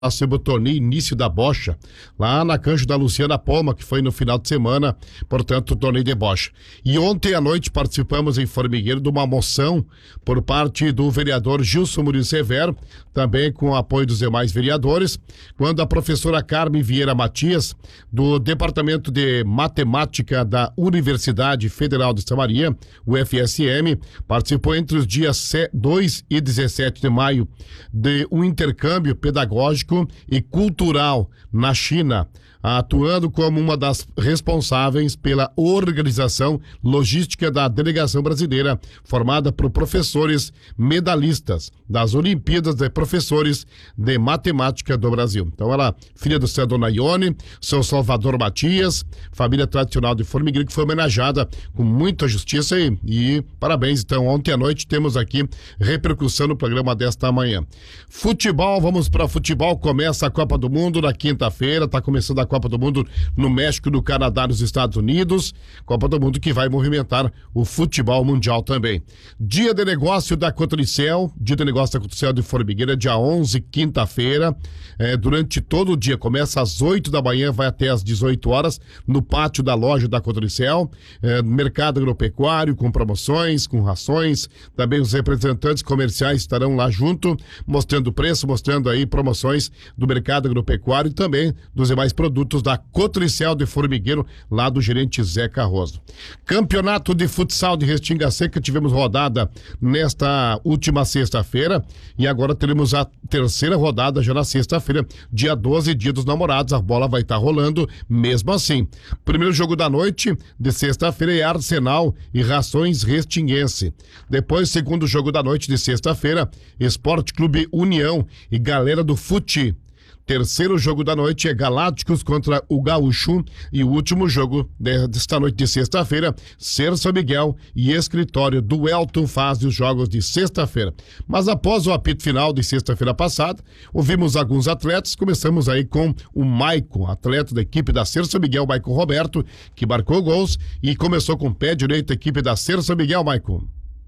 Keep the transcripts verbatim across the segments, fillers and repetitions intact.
próximo torneio início da bocha, lá na cancha da Luciana Poma, que foi no final de semana, portanto, o torneio de bocha. E ontem à noite participamos em Formigueiro de uma moção por parte do vereador Gilson Murilo Severo, também com o apoio dos demais vereadores, quando a professora Carmen Vieira Matias, do Departamento de Matemática da Universidade Federal de Santa Maria, o F S M, participou entre os dias dois e dezessete de maio de um intercâmbio pedagógico e cultural na China, atuando como uma das responsáveis pela organização logística da delegação brasileira, formada por professores medalhistas das Olimpíadas de Professores de Matemática do Brasil. Então ela, filha do seu Dona Ione, seu Salvador Matias, família tradicional de Formigueiro, que foi homenageada com muita justiça e, e parabéns. Então ontem à noite temos aqui repercussão no programa desta manhã. Futebol, vamos para futebol, começa a Copa do Mundo na quinta-feira, está começando a Copa do Mundo no México, no Canadá, nos Estados Unidos. Copa do Mundo que vai movimentar o futebol mundial também. Dia de negócio da Cotricel, dia de negócio da Cotricel de Formigueira, dia onze, quinta-feira, é, durante todo o dia, começa às oito da manhã, vai até às dezoito horas, no pátio da loja da Cotricel, é, mercado agropecuário, com promoções, com rações, também os representantes comerciais estarão lá junto, mostrando preço, mostrando aí promoções do mercado agropecuário e também dos demais produtos da Cotricel de Formigueiro, lá do gerente Zé Carroso. Campeonato de futsal de Restinga Seca, tivemos rodada nesta última sexta-feira e agora teremos a terceira rodada já na sexta-feira, dia doze, dia dos namorados, a bola vai estar tá rolando mesmo assim. Primeiro jogo da noite de sexta-feira é Arsenal e Rações Restinguense. Depois, segundo jogo da noite de sexta-feira, Esporte Clube União e Galera do Fute. Terceiro jogo da noite é Galácticos contra o Gaúcho e o último jogo desta noite de sexta-feira, Ser São Miguel e Escritório do Elton fazem os jogos de sexta-feira. Mas após o apito final de sexta-feira passada, ouvimos alguns atletas, começamos aí com o Maicon, atleta da equipe da Ser São Miguel, Maicon Roberto, que marcou gols e começou com o pé direito a equipe da Ser São Miguel, Maicon.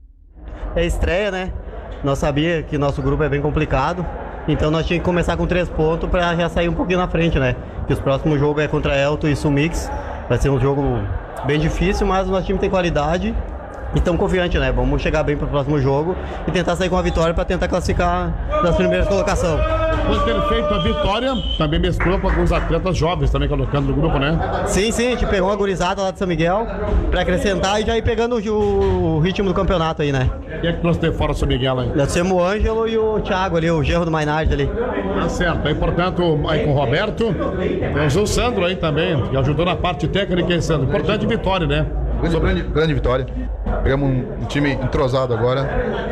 É estreia, né? Nós sabíamos que nosso grupo é bem complicado. Então nós tínhamos que começar com três pontos para já sair um pouquinho na frente, né? Que os próximos jogos é contra Elton e Sumix. Vai ser um jogo bem difícil, mas o nosso time tem qualidade e estamos confiantes, né? Vamos chegar bem para o próximo jogo e tentar sair com a vitória para tentar classificar nas primeiras colocações. Depois de ter feito a vitória, também mesclou com alguns atletas jovens também colocando no grupo, né? Sim, sim, a gente pegou uma gurizada lá de São Miguel para acrescentar e já ir pegando o, o ritmo do campeonato aí, né? Quem é que trouxe de fora o São Miguel aí? Nós temos o Ângelo e o Thiago ali, o genro do Mainardi ali. Tá certo, aí portanto, aí com o Roberto, temos o Sandro aí também, que ajudou na parte técnica aí, Sandro. Importante vitória, né? Grande, grande, grande vitória. Pegamos um, um time entrosado agora.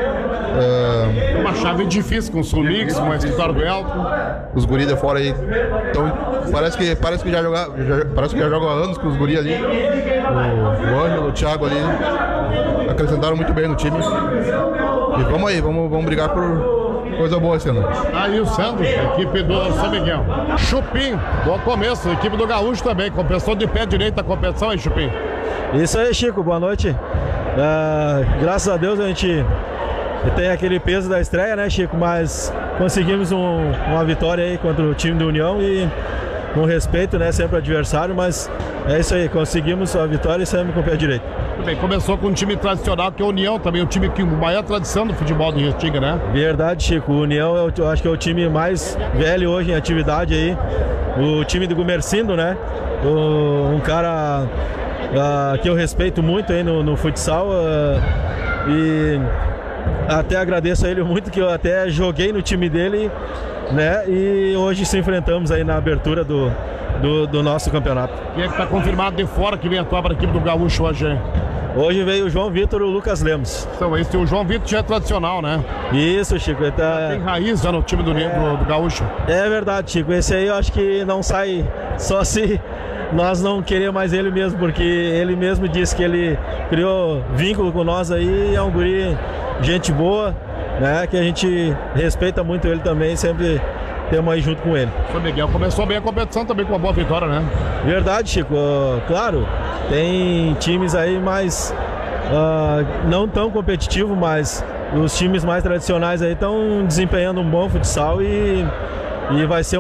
Uh... Uma chave difícil com o Sulmix, com o escritório do Elton. Os guris de fora aí. Então, parece que, parece que já joga, já, parece que já jogam há anos com os guris ali. O, o Ângelo, o Thiago ali. Acrescentaram muito bem no time. E vamos aí, vamos, vamos brigar por coisa boa esse ano. Aí o Sandro, equipe do São Miguel. Chupim, bom começo, equipe do Gaúcho também. Compensou de pé direito a competição aí, Chupim. Isso aí, Chico, boa noite. Uh, graças a Deus a gente tem aquele peso da estreia, né, Chico? Mas conseguimos um, uma vitória aí contra o time do União e com respeito, né, sempre o adversário, mas é isso aí, conseguimos a vitória e saímos com o pé direito. Muito bem, começou com um time tradicional que é a União, também um time que maior tradição do futebol de Restinga, né? Verdade, Chico, o União eu acho que é o time mais velho hoje em atividade aí, o time do Gumercindo, né? O, um cara uh, que eu respeito muito aí no, no futsal uh, e até agradeço a ele muito, que eu até joguei no time dele, né? E hoje se enfrentamos aí na abertura do, do, do nosso campeonato. Quem é que está confirmado de fora que vem atuar para a equipe do Gaúcho hoje? Hein? Hoje veio o João Vitor e o Lucas Lemos. Então, esse o João Vitor já é tradicional, né? Isso, Chico. Ele tá... Tem raiz já no time do, do, do Gaúcho. É verdade, Chico. Esse aí eu acho que não sai só se nós não queremos mais ele mesmo, porque ele mesmo disse que ele criou vínculo com nós aí, é um guri, gente boa, né? Que a gente respeita muito ele também, sempre temos aí junto com ele. O São Miguel começou bem a competição também com uma boa vitória, né? Verdade, Chico. Uh, claro, tem times aí mais uh, não tão competitivos, mas os times mais tradicionais aí estão desempenhando um bom futsal e e vai ser